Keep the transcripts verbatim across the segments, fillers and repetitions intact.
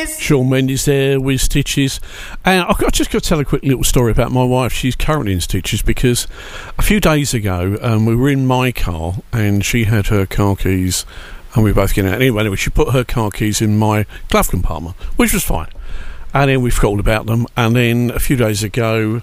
Stitches. Shawn Mendes there with Stitches. And I've got, just got to tell a quick little story about my wife. She's currently in Stitches because a few days ago um, we were in my car and she had her car keys and we were both getting out. Anyway, anyway, she put her car keys in my glove compartment, which was fine. And then we forgot all about them. And then a few days ago,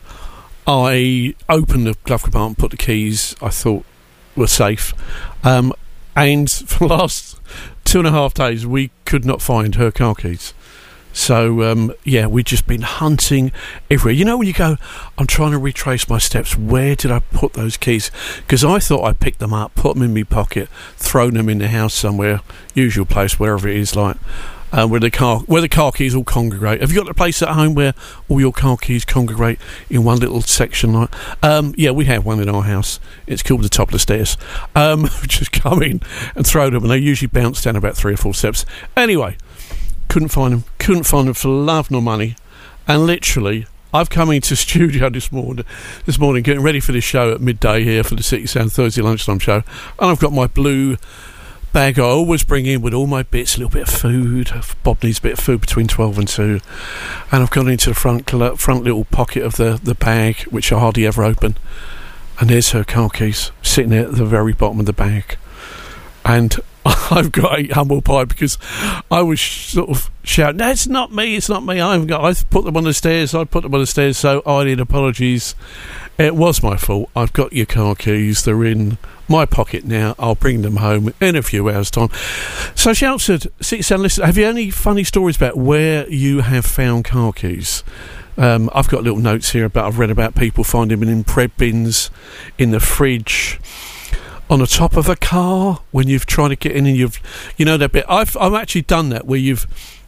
I opened the glove compartment, put the keys I thought were safe. Um, and for the last two and a half days, we could not find her car keys. So, um, yeah, we've just been hunting everywhere. You know when you go, I'm trying to retrace my steps, where did I put those keys? Because I thought I picked them up, put them in my pocket, thrown them in the house somewhere, usual place, wherever it is, like uh, where the car where the car keys all congregate. Have you got a place at home where all your car keys congregate in one little section? Like, um, yeah, we have one in our house. It's called the top of the stairs. Um, just come in and throw them, and they usually bounce down about three or four steps. Anyway. Couldn't find them. Couldn't find them for love nor money. And literally, I've come into studio this morning, this morning, getting ready for this show at midday here for the City Sound Thursday lunchtime show. And I've got my blue bag I always bring in with all my bits, a little bit of food. Bob needs a bit of food between twelve and two. And I've gone into the front front little pocket of the, the bag, which I hardly ever open. And there's her car keys sitting there at the very bottom of the bag. And I've got a humble pie because I was sort of shouting, no, it's not me, it's not me, I've got, I've put them on the stairs, I put them on the stairs, so I need apologies. It was my fault. I've got your car keys, they're in my pocket now, I'll bring them home in a few hours' time. So she answered, City Sound listener, have you any funny stories about where you have found car keys? Um, I've got little notes here about, I've read about people finding them in bread bins, in the fridge, on the top of a car when you've tried to get in and you've, you know that bit. I've I've actually done that where you've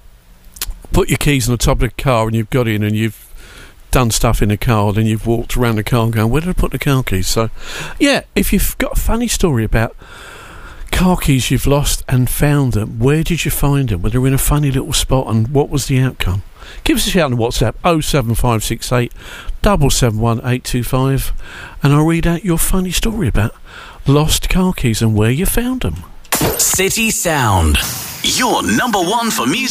put your keys on the top of the car and you've got in and you've done stuff in the car, then you've walked around the car going, where did I put the car keys? So, yeah, if you've got a funny story about car keys you've lost and found them, where did you find them? Were they in a funny little spot and what was the outcome? Give us a shout on WhatsApp oh seven five six eight seven seven one eight two five and I'll read out your funny story about lost car keys and where you found them. City Sound, your number one for music.